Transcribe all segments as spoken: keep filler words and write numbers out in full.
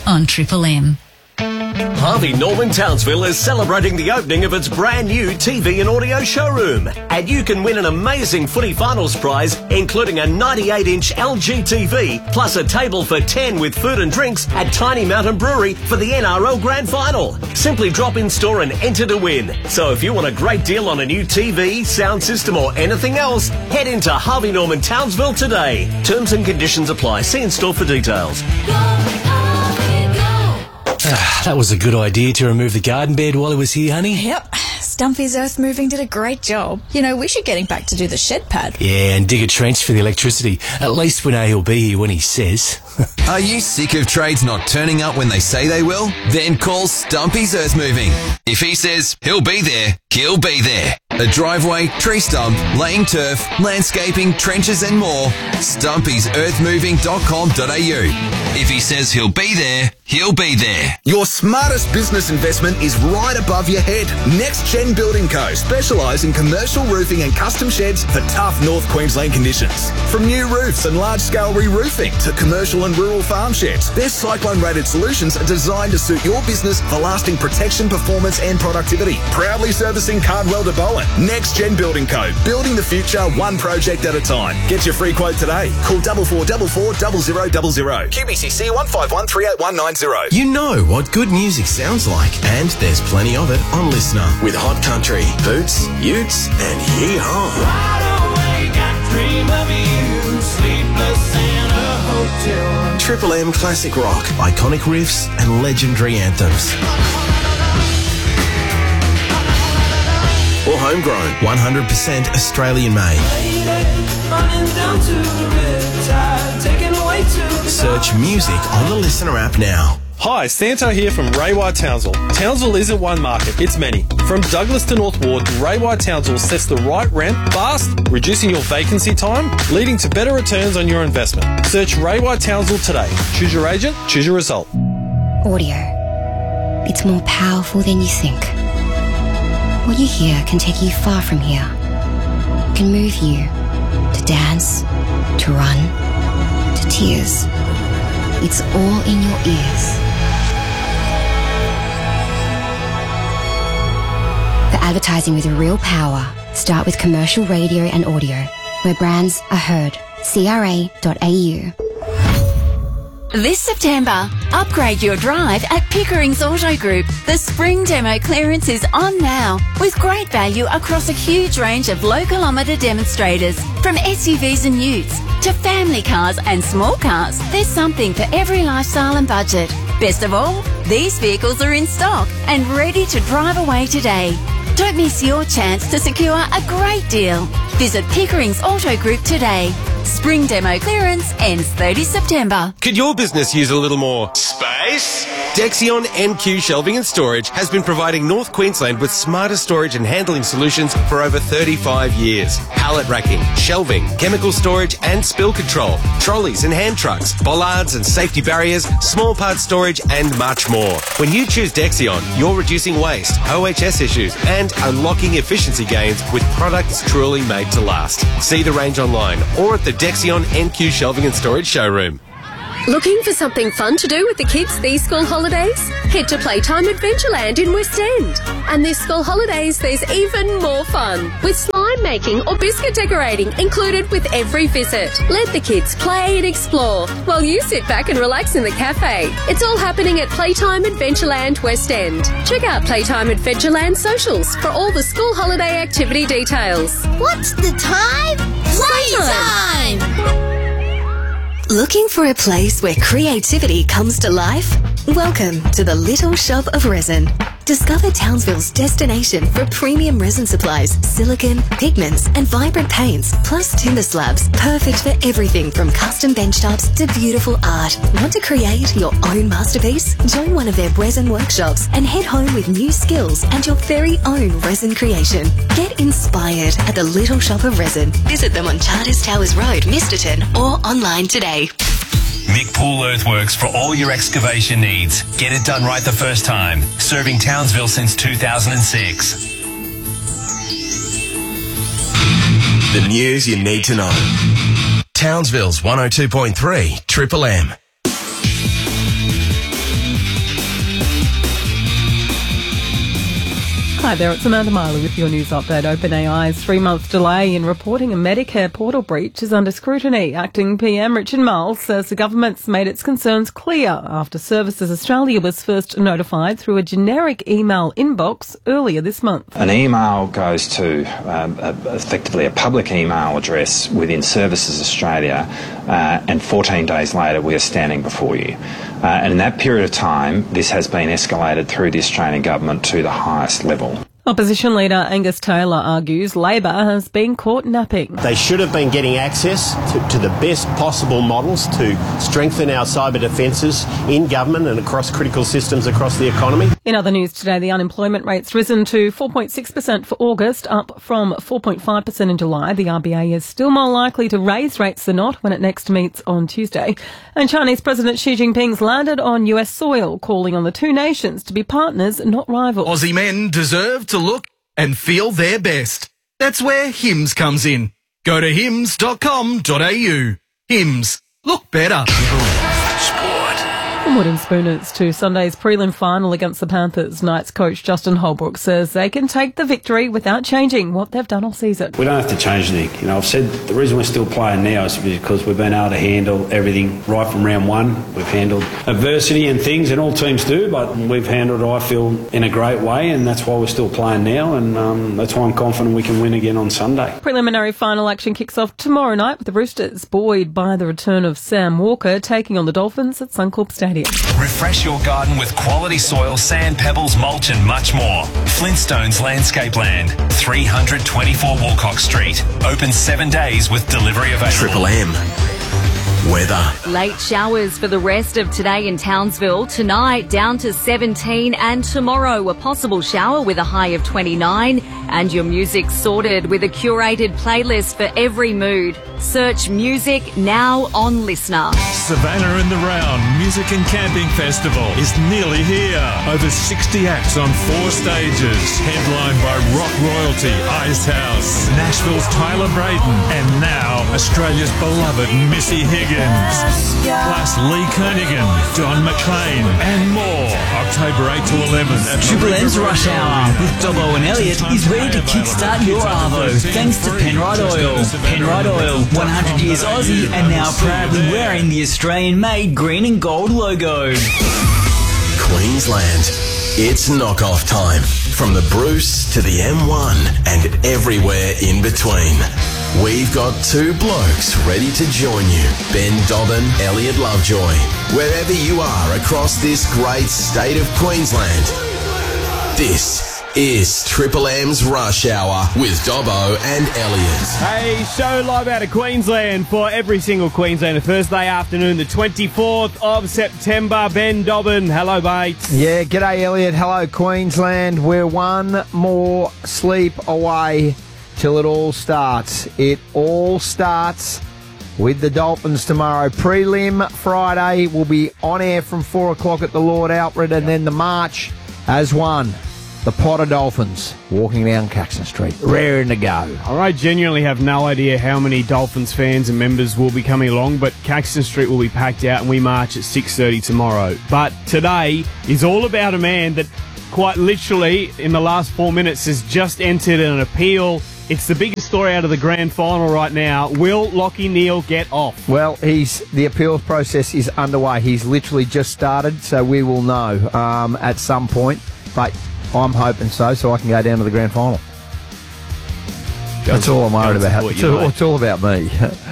on Triple M. Harvey Norman Townsville is celebrating the opening of its brand new T V and audio showroom. And you can win an amazing footy finals prize, including a ninety-eight inch L G T V, plus a table for ten with food and drinks at Tiny Mountain Brewery for the N R L Grand Final. Simply drop in store and enter to win. So if you want a great deal on a new T V, sound system or anything else, head into Harvey Norman Townsville today. Terms and conditions apply. See in store for details. Ah, that was a good idea to remove the garden bed while he was here, honey. Yep. Stumpy's earth moving did a great job. You know, we should get him back to do the shed pad. Yeah, and dig a trench for the electricity. At least we know he'll be here when he says. Are you sick of trades not turning up when they say they will? Then call Stumpy's Earth Moving. If he says he'll be there, he'll be there. A driveway, tree stump, laying turf, landscaping, trenches and more. stumpys earth moving dot com dot a u. If he says he'll be there, he'll be there. Your smartest business investment is right above your head. Next Gen Building Co. specialise in commercial roofing and custom sheds for tough North Queensland conditions. From new roofs and large-scale re-roofing to commercial and rural farm sheds, their cyclone-rated solutions are designed to suit your business for lasting protection, performance and productivity. Proudly servicing Cardwell to Bowen. Next Gen Building Co. Building the future one project at a time. Get your free quote today. Call four four four four four zero zero zero zero. Q B C C one five one three eight one nine zero. You know what good music sounds like, and there's plenty of it on Listener with Hot Country, Boots, Utes, and Yee-Haw. Wide awake, I dream of you, sleepless in a hotel. Triple M classic rock, iconic riffs, and legendary anthems. Or homegrown, one hundred percent Australian made. Search music on the Listener app now. Hi, Santo here from Ray White Townsville. Townsville isn't one market, it's many. From Douglas to North Ward, Ray White Townsville sets the right rent fast, reducing your vacancy time, leading to better returns on your investment. Search Ray White Townsville today. Choose your agent, choose your result. Audio. It's more powerful than you think. What you hear can take you far from here. Can move you to dance, to run, to tears. It's all in your ears. For advertising with real power, start with commercial radio and audio, where brands are heard. C R A dot A U. This September, upgrade your drive at Pickering's Auto Group. The spring demo clearance is on now, with great value across a huge range of low-kilometre demonstrators. From S U Vs and utes to family cars and small cars, there's something for every lifestyle and budget. Best of all, these vehicles are in stock and ready to drive away today. Don't miss your chance to secure a great deal. Visit Pickering's Auto Group today. Spring demo clearance ends thirtieth September. Could your business use a little more space? Dexion N Q Shelving and Storage has been providing North Queensland with smarter storage and handling solutions for over thirty-five years. Pallet racking, shelving, chemical storage and spill control, trolleys and hand trucks, bollards and safety barriers, small part storage and much more. When you choose Dexion, you're reducing waste, O H S issues and unlocking efficiency gains with products truly made to last. See the range online or at the Dexion N Q Shelving and Storage showroom. Looking for something fun to do with the kids these school holidays? Head to Playtime Adventureland in West End. And this school holidays, there's even more fun, with slime making or biscuit decorating included with every visit. Let the kids play and explore, while you sit back and relax in the cafe. It's all happening at Playtime Adventureland West End. Check out Playtime Adventureland socials for all the school holiday activity details. What's the time? Playtime! Looking for a place where creativity comes to life? Welcome to the Little Shop of Resin. Discover Townsville's destination for premium resin supplies, silicone, pigments and vibrant paints, plus timber slabs, perfect for everything from custom benchtops to beautiful art. Want to create your own masterpiece? Join one of their resin workshops and head home with new skills and your very own resin creation. Get inspired at the Little Shop of Resin. Visit them on Charters Towers Road, Misterton, or online today. Mick Pool Earthworks for all your excavation needs. Get it done right the first time. Serving Townsville since two thousand six. The news you need to know. Townsville's one oh two point three Triple M. Hi there, it's Amanda Miley with your news update. OpenAI's three-month delay in reporting a Medicare portal breach is under scrutiny. Acting P M Richard Marles says the government's made its concerns clear after Services Australia was first notified through a generic email inbox earlier this month. An email goes to um, a, effectively a public email address within Services Australia, uh, and fourteen days later we are standing before you. Uh, and in that period of time, this has been escalated through the Australian government to the highest level. Opposition leader Angus Taylor argues Labor has been caught napping. They should have been getting access to, to the best possible models to strengthen our cyber defences in government and across critical systems across the economy. In other news today, the unemployment rate's risen to four point six percent for August, up from four point five percent in July. The R B A is still more likely to raise rates than not when it next meets on Tuesday. And Chinese President Xi Jinping's landed on U S soil, calling on the two nations to be partners, not rivals. Aussie men deserve to look and feel their best. That's where Hims comes in. Go to hims dot com dot a u. Hims. Look better. From Wooden Spooners to Sunday's prelim final against the Panthers, Knights coach Justin Holbrook says they can take the victory without changing what they've done all season. We don't have to change anything. You know, I've said the reason we're still playing now is because we've been able to handle everything right from round one. We've handled adversity and things, and all teams do, but we've handled it, I feel, in a great way, and that's why we're still playing now, and um, that's why I'm confident we can win again on Sunday. Preliminary final action kicks off tomorrow night with the Roosters, buoyed by the return of Sam Walker, taking on the Dolphins at Suncorp Stadium. Refresh your garden with quality soil, sand, pebbles, mulch and much more. Flintstones Landscape Land, three twenty-four Walcock Street. Open seven days with delivery available. Triple M. Weather. Late showers for the rest of today in Townsville. Tonight down to seventeen, and tomorrow a possible shower with a high of twenty-nine. And your music sorted with a curated playlist for every mood. Search music now on Listener. Savannah and the Round Music and Camping Festival is nearly here. Over sixty acts on four stages. Headlined by rock royalty Ice House, Nashville's Tyler Braden, and now Australia's beloved Missy Higgins. Plus Lee Kernaghan, Don McLean, and more. October eighth to eleventh at Triple M's Rush Hour with Dobbo and Elliott is ready to kickstart your Arvo thanks to Penrite Oil. Penrite Oil, one hundred years Aussie and now proudly wearing the Australian-made green and gold logo. Queensland. It's knockoff time. From the Bruce to the M one and everywhere in between. We've got two blokes ready to join you. Ben Dobbin, Elliot Lovejoy. Wherever you are across this great state of Queensland, this is Triple M's Rush Hour with Dobbo and Elliot. Hey, show live out of Queensland for every single Queenslander. Thursday afternoon, the twenty-fourth of September. Ben Dobbin, hello, mate. Yeah, g'day, Elliot. Hello, Queensland. We're one more sleep away till it all starts. It all starts with the Dolphins tomorrow. Prelim Friday will be on air from four o'clock at the Lord Alfred, and then the march as one. The Potter Dolphins walking down Caxton Street, raring to go. I genuinely have no idea how many Dolphins fans and members will be coming along, but Caxton Street will be packed out and we march at six thirty tomorrow. But today is all about a man that quite literally in the last four minutes has just entered an appeal. It's the biggest story out of the grand final right now. Will Lachie Neale get off? Well, he's the appeals process is underway. He's literally just started, so we will know um, at some point. But I'm hoping so, so I can go down to the grand final. That's all I'm worried about. It's all, it's all about me.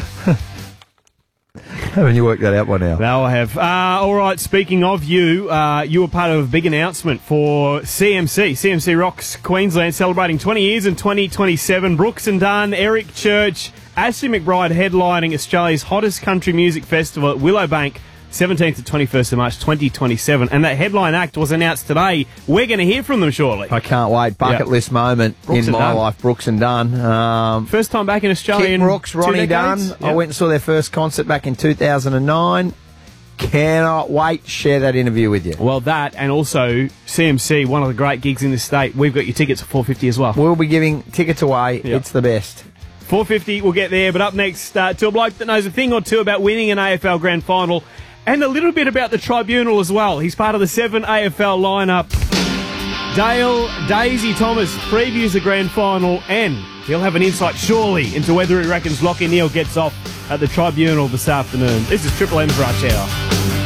Haven't you worked that out by now? No, I have. Uh, all right, speaking of you, uh, you were part of a big announcement for C M C. C M C Rocks Queensland celebrating twenty years in twenty twenty-seven. Brooks and Dunn, Eric Church, Ashley McBride headlining Australia's hottest country music festival at Willowbank, seventeenth to twenty-first of March twenty twenty-seven. And that headline act was announced today. We're going to hear from them shortly. I can't wait. Bucket yep. list moment Brooks in my Dunn. life. Brooks and Dunn. Um, First time back in Australia Kit in Brooks, Ronnie Dunn. Yep. I went and saw their first concert back in two thousand nine. Cannot wait to share that interview with you. Well, that and also C M C, one of the great gigs in the state. We've got your tickets at four fifty as well. We'll be giving tickets away. Yep. It's the best. four fifty, we'll get there. But up next, uh, to a bloke that knows a thing or two about winning an A F L Grand Final and a little bit about the tribunal as well. He's part of the seven A F L lineup. Dale Daisy Thomas previews the grand final, and he'll have an insight surely into whether he reckons Lachie Neale gets off at the tribunal this afternoon. This is Triple M's Rush Hour.